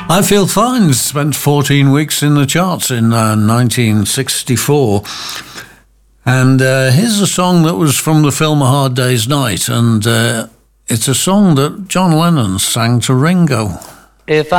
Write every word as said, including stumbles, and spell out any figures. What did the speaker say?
I Feel Fine spent fourteen weeks in the charts in uh, nineteen sixty-four. And uh, here's a song that was from the film A Hard Day's Night, and uh, it's a song that John Lennon sang to Ringo. If